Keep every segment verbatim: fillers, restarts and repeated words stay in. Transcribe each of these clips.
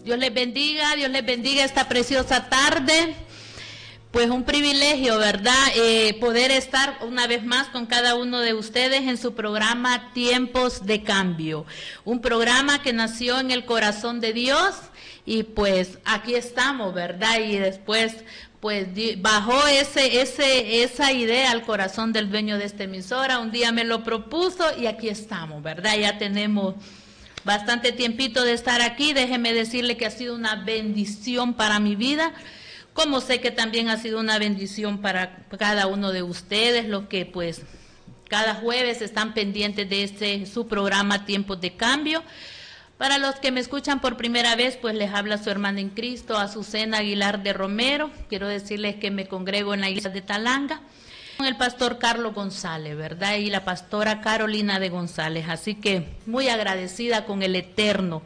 Dios les bendiga, Dios les bendiga esta preciosa tarde. Pues un privilegio, ¿verdad? Eh, poder estar una vez más con cada uno de ustedes en su programa Tiempos de Cambio. Un programa que nació en el corazón de Dios y pues aquí estamos, ¿verdad? Y después pues bajó ese, ese, esa idea al corazón del dueño de esta emisora. Un día me lo propuso y aquí estamos, ¿verdad? Ya tenemos bastante tiempito de estar aquí. Déjeme decirle que ha sido una bendición para mi vida, como sé que también ha sido una bendición para cada uno de ustedes, los que pues cada jueves están pendientes de este su programa Tiempos de Cambio. Para los que me escuchan por primera vez, pues les habla su hermana en Cristo, Azucena Aguilar de Romero. Quiero decirles que me congrego en la iglesia de Talanga con el pastor Carlos González, ¿verdad? Y la pastora Carolina de González. Así que muy agradecida con el Eterno,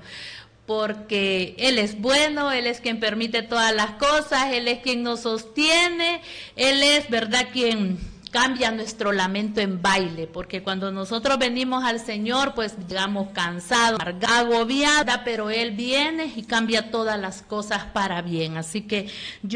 porque Él es bueno, Él es quien permite todas las cosas, Él es quien nos sostiene, Él es, ¿verdad?, quien cambia nuestro lamento en baile, porque cuando nosotros venimos al Señor, pues llegamos cansados, agobiados, pero Él viene y cambia todas las cosas para bien. Así que yo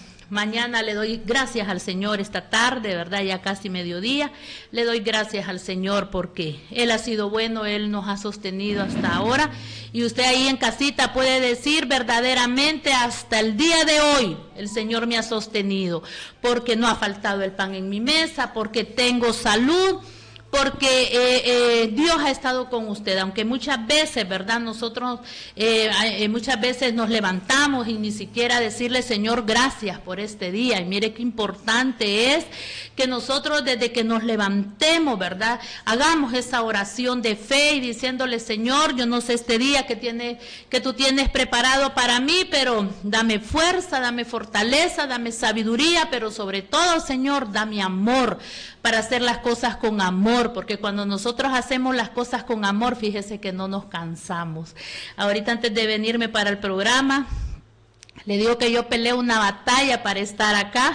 mañana le doy gracias al Señor, esta tarde, ¿verdad?, ya casi mediodía, le doy gracias al Señor porque Él ha sido bueno, Él nos ha sostenido hasta ahora, y usted ahí en casita puede decir verdaderamente hasta el día de hoy, el Señor me ha sostenido, porque no ha faltado el pan en mi mesa, porque tengo salud, porque eh, eh, Dios ha estado con usted, aunque muchas veces, ¿verdad?, nosotros eh, eh, muchas veces nos levantamos y ni siquiera decirle, Señor, gracias por este día. Y mire qué importante es que nosotros desde que nos levantemos, ¿verdad?, hagamos esa oración de fe y diciéndole, Señor, yo no sé este día que, tiene, que tú tienes preparado para mí, pero dame fuerza, dame fortaleza, dame sabiduría, pero sobre todo, Señor, dame amor para hacer las cosas con amor, porque cuando nosotros hacemos las cosas con amor, fíjese que no nos cansamos. Ahorita antes de venirme para el programa, le digo que yo peleo una batalla para estar acá.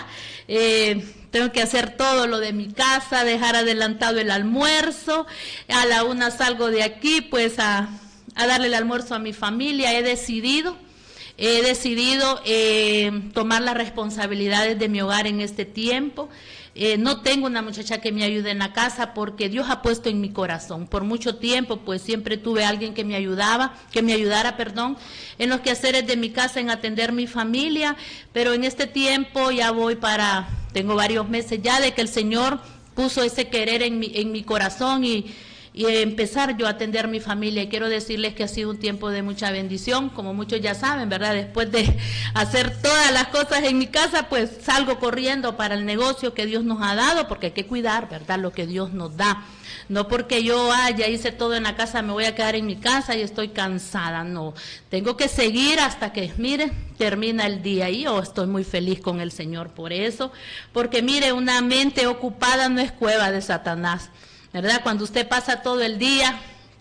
Eh, tengo que hacer todo lo de mi casa, dejar adelantado el almuerzo, a la una salgo de aquí pues a, a darle el almuerzo a mi familia. He decidido He decidido eh, tomar las responsabilidades de mi hogar en este tiempo. Eh, no tengo una muchacha que me ayude en la casa porque Dios ha puesto en mi corazón. Por mucho tiempo, pues siempre tuve a alguien que me ayudaba, que me ayudara, perdón, en los quehaceres de mi casa, en atender mi familia. Pero en este tiempo ya voy para, tengo varios meses ya de que el Señor puso ese querer en mi, en mi corazón y y empezar yo a atender a mi familia. Y quiero decirles que ha sido un tiempo de mucha bendición, como muchos ya saben, ¿verdad? Después de hacer todas las cosas en mi casa, pues salgo corriendo para el negocio que Dios nos ha dado, porque hay que cuidar, ¿verdad?, lo que Dios nos da. No porque yo ah, ya hice todo en la casa, me voy a quedar en mi casa y estoy cansada, no. Tengo que seguir hasta que, mire, termina el día y yo estoy muy feliz con el Señor por eso, porque mire, una mente ocupada no es cueva de Satanás, ¿verdad? Cuando usted pasa todo el día,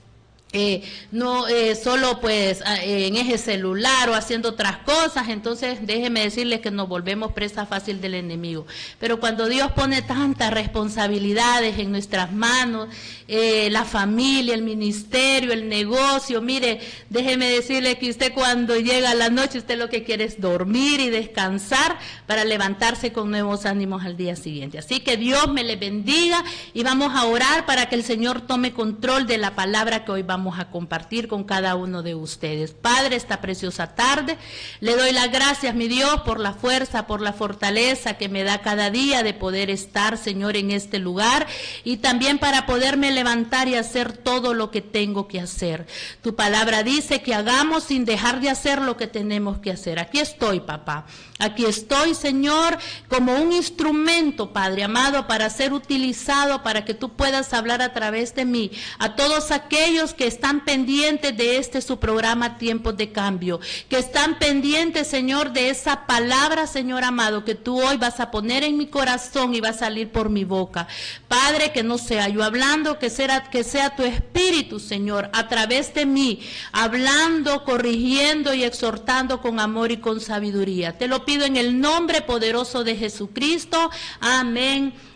eh, no eh, solo pues eh, en ese celular o haciendo otras cosas, entonces déjeme decirles que nos volvemos presa fácil del enemigo. Pero cuando Dios pone tantas responsabilidades en nuestras manos, eh, la familia, el ministerio, el negocio, mire, déjeme decirle que usted cuando llega a la noche, usted lo que quiere es dormir y descansar para levantarse con nuevos ánimos al día siguiente. Así que Dios me le bendiga y vamos a orar para que el Señor tome control de la palabra que hoy vamos a compartir con cada uno de ustedes. Padre, esta preciosa tarde, le doy las gracias, mi Dios, por la fuerza, por la fortaleza que me da cada día de poder estar, Señor, en este lugar y también para poderme levantar y hacer todo lo que tengo que hacer. Tu palabra dice que hagamos sin dejar de hacer lo que tenemos que hacer. Aquí estoy, papá. Aquí estoy, Señor, como un instrumento, Padre amado, para ser utilizado, para que tú puedas hablar a través de mí a todos aquellos que están pendientes de este su programa Tiempos de Cambio, que están pendientes, Señor, de esa palabra, Señor amado, que tú hoy vas a poner en mi corazón y va a salir por mi boca. Padre, que no sea yo hablando, que sea, que sea tu Espíritu, Señor, a través de mí, hablando, corrigiendo y exhortando con amor y con sabiduría. Te lo pido en el nombre poderoso de Jesucristo. Amén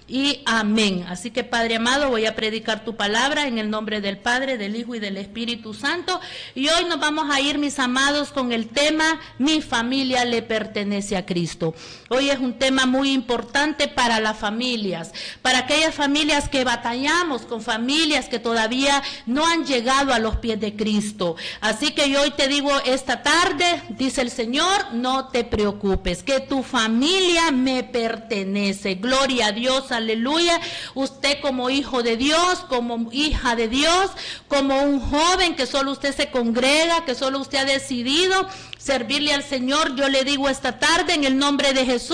y amén. Así que, Padre amado, voy a predicar tu palabra en el nombre del Padre, del Hijo y del Espíritu Santo. Y hoy nos vamos a ir, mis amados, con el tema Mi familia le pertenece a Cristo. Hoy es un tema muy importante para las familias, para aquellas familias que batallamos con familias que todavía no han llegado a los pies de Cristo. Así que yo hoy te digo esta tarde, dice el Señor, no te preocupes, que tu familia me pertenece. Gloria a Dios, aleluya. Usted como hijo de Dios, como hija de Dios, como un joven que solo usted se congrega, que solo usted ha decidido servirle al Señor, yo le digo esta tarde en el nombre de Jesús,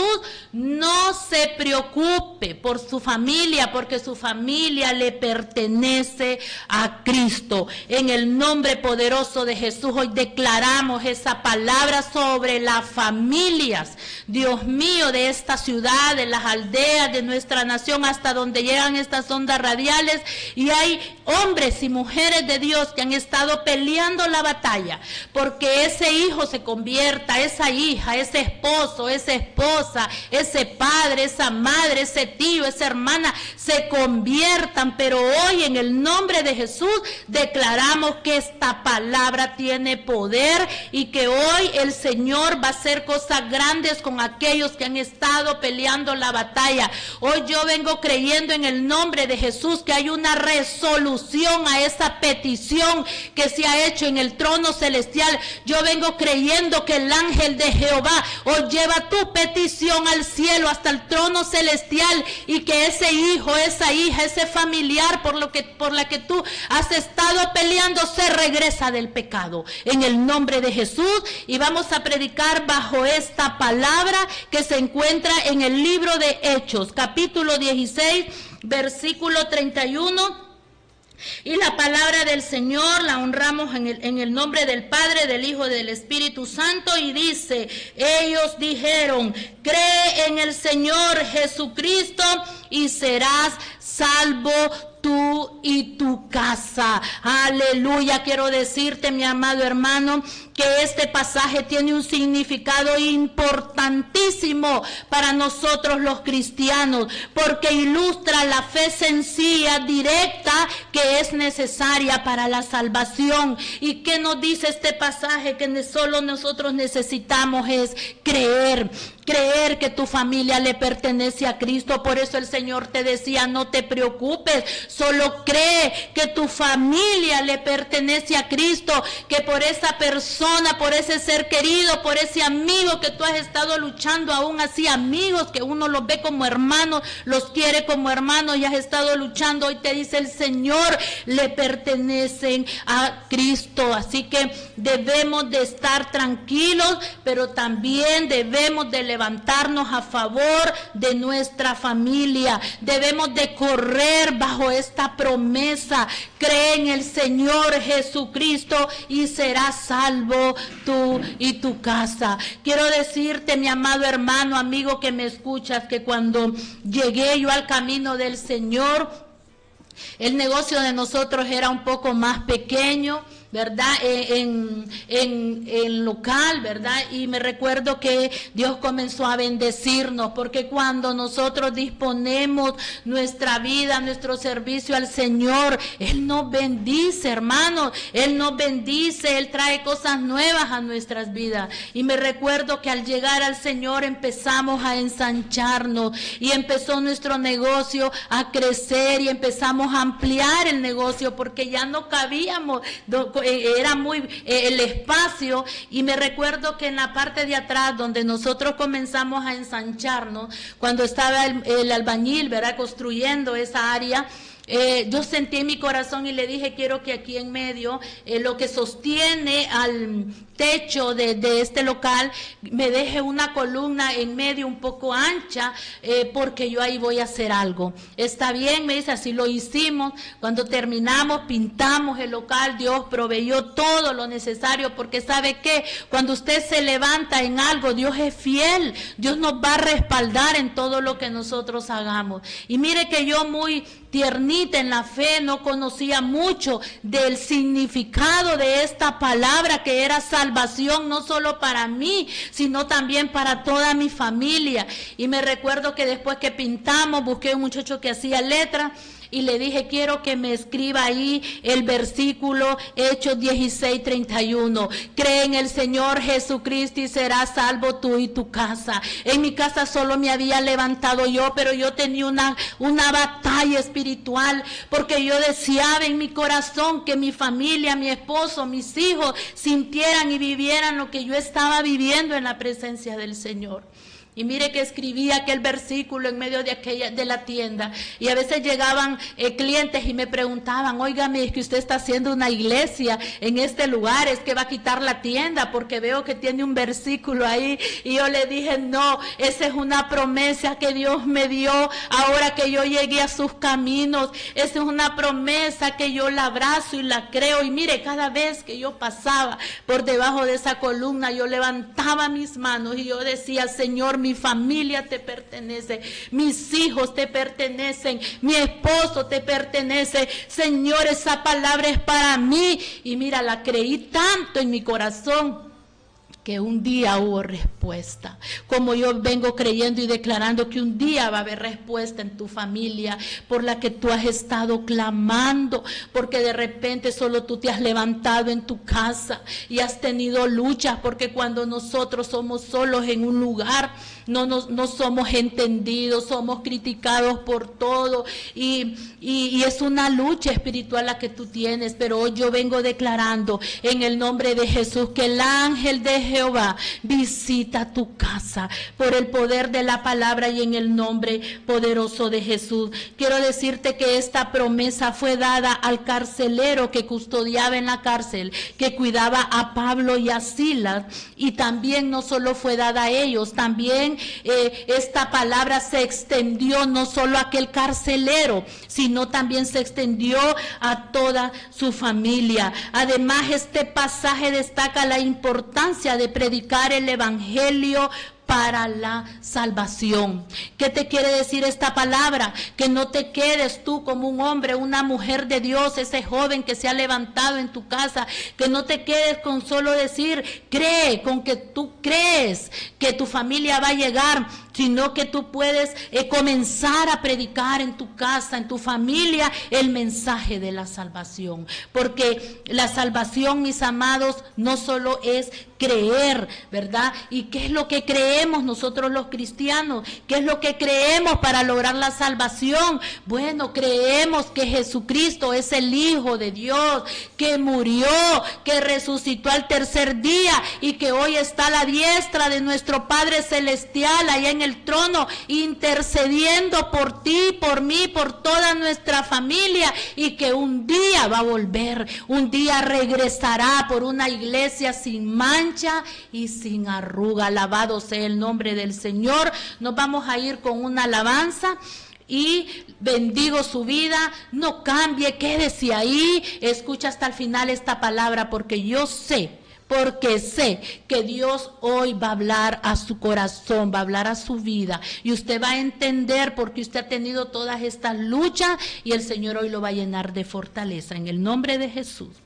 no se preocupe por su familia, porque su familia le pertenece a Cristo. En el nombre poderoso de Jesús hoy declaramos esa palabra sobre las familias, Dios mío, de esta ciudad, de las aldeas, de nuestra nación, hasta donde llegan estas ondas radiales, y hay hombres y mujeres de Dios que han estado peleando la batalla, porque ese hijo se convierta, esa hija, ese esposo, esa esposa, ese padre, esa madre, ese tío, esa hermana, se conviertan. Pero hoy en el nombre de Jesús declaramos que esta palabra tiene poder y que hoy el Señor va a hacer cosas grandes con aquellos que han estado peleando la batalla. Hoy yo vengo creyendo en el nombre de Jesús que hay una resolución a esa petición que se ha hecho en el trono celestial. Yo vengo creyendo que el ángel de Jehová hoy lleva tu petición al cielo hasta el trono celestial, y que ese hijo, esa hija, ese familiar por lo que por la que tú has estado peleando se regresa del pecado en el nombre de Jesús. Y vamos a predicar bajo esta palabra que se encuentra en el libro de Hechos, capítulo dieciséis, versículo treinta y uno. Y la palabra del Señor la honramos en el, en el nombre del Padre, del Hijo y del Espíritu Santo, y dice: ellos dijeron, cree en el Señor Jesucristo y serás salvo tú y tu casa. Aleluya. Quiero decirte, mi amado hermano, que este pasaje tiene un significado importantísimo para nosotros los cristianos, porque ilustra la fe sencilla, directa, que es necesaria para la salvación. ¿Y qué nos dice este pasaje? Que solo nosotros necesitamos es creer. Creer que tu familia le pertenece a Cristo. Por eso el Señor te decía, no te preocupes, solo cree que tu familia le pertenece a Cristo, que por esa persona, por ese ser querido, por ese amigo que tú has estado luchando, aún así amigos que uno los ve como hermanos, los quiere como hermanos y has estado luchando, hoy te dice el Señor, le pertenecen a Cristo. Así que debemos de estar tranquilos, pero también debemos de levantarnos a favor de nuestra familia. Debemos de correr bajo esta promesa. Cree en el Señor Jesucristo y serás salvo tú y tu casa. Quiero decirte, mi amado hermano, amigo que me escuchas, que cuando llegué yo al camino del Señor, el negocio de nosotros era un poco más pequeño, ¿verdad? En, en, en local, ¿verdad? Y me recuerdo que Dios comenzó a bendecirnos, porque cuando nosotros disponemos nuestra vida, nuestro servicio al Señor, Él nos bendice, hermanos. Él nos bendice, Él trae cosas nuevas a nuestras vidas. Y me recuerdo que al llegar al Señor empezamos a ensancharnos y empezó nuestro negocio a crecer y empezamos a ampliar el negocio, porque ya no cabíamos, era muy eh, el espacio. Y me recuerdo que en la parte de atrás donde nosotros comenzamos a ensancharnos, cuando estaba el, el albañil, ¿verdad?, construyendo esa área, Eh, yo sentí en mi corazón y le dije, quiero que aquí en medio, eh, lo que sostiene al techo de, de este local, me deje una columna en medio un poco ancha, eh, porque yo ahí voy a hacer algo. Está bien, me dice, así lo hicimos. Cuando terminamos, pintamos el local, Dios proveyó todo lo necesario, porque ¿sabe qué? Cuando usted se levanta en algo, Dios es fiel, Dios nos va a respaldar en todo lo que nosotros hagamos. Y mire que yo muy tiernito, pequeñita en la fe, no conocía mucho del significado de esta palabra que era salvación, no solo para mí, sino también para toda mi familia. Y me recuerdo que después que pintamos, busqué un muchacho que hacía letras, y le dije, quiero que me escriba ahí el versículo Hechos dieciséis, treinta y uno. Cree en el Señor Jesucristo y serás salvo tú y tu casa. En mi casa solo me había levantado yo, pero yo tenía una, una batalla espiritual, porque yo deseaba en mi corazón que mi familia, mi esposo, mis hijos sintieran y vivieran lo que yo estaba viviendo en la presencia del Señor. Y mire que escribía aquel versículo en medio de aquella de la tienda. Y a veces llegaban eh, clientes y me preguntaban, óigame, es que usted está haciendo una iglesia en este lugar, es que va a quitar la tienda porque veo que tiene un versículo ahí. Y yo le dije, no, esa es una promesa que Dios me dio ahora que yo llegué a sus caminos. Esa es una promesa que yo la abrazo y la creo. Y mire, cada vez que yo pasaba por debajo de esa columna, yo levantaba mis manos y yo decía, Señor, mi familia te pertenece, mis hijos te pertenecen, mi esposo te pertenece. Señor, esa palabra es para mí. Y mira, la creí tanto en mi corazón que un día hubo respuesta. Como yo vengo creyendo y declarando que un día va a haber respuesta en tu familia por la que tú has estado clamando, porque de repente solo tú te has levantado en tu casa y has tenido luchas, porque cuando nosotros somos solos en un lugar, no, nos, no somos entendidos, somos criticados por todo, y, y, y es una lucha espiritual la que tú tienes. Pero hoy yo vengo declarando en el nombre de Jesús que el ángel de Jehová visita tu casa por el poder de la palabra y en el nombre poderoso de Jesús. Quiero decirte que esta promesa fue dada al carcelero que custodiaba en la cárcel, que cuidaba a Pablo y a Silas, y también no solo fue dada a ellos, también eh, esta palabra se extendió no solo a aquel carcelero, sino también se extendió a toda su familia. Además, este pasaje destaca la importancia de predicar el evangelio para la salvación. ¿Qué te quiere decir esta palabra? Que no te quedes tú como un hombre, una mujer de Dios, ese joven que se ha levantado en tu casa, que no te quedes con solo decir, cree, con que tú crees que tu familia va a llegar, sino que tú puedes eh, comenzar a predicar en tu casa, en tu familia, el mensaje de la salvación. Porque la salvación, mis amados, no solo es creer, ¿verdad? ¿Y qué es lo que creemos nosotros los cristianos? ¿Qué es lo que creemos para lograr la salvación? Bueno, creemos que Jesucristo es el Hijo de Dios, que murió, que resucitó al tercer día y que hoy está a la diestra de nuestro Padre Celestial, allá en el trono, intercediendo por ti, por mí, por toda nuestra familia, y que un día va a volver, un día regresará por una iglesia sin mancha y sin arruga. Alabado sea el nombre del Señor. Nos vamos a ir con una alabanza y bendigo su vida. No cambie, quédese ahí, escucha hasta el final esta palabra, porque yo sé Porque sé que Dios hoy va a hablar a su corazón, va a hablar a su vida, y usted va a entender porque usted ha tenido todas estas luchas, y el Señor hoy lo va a llenar de fortaleza en el nombre de Jesús.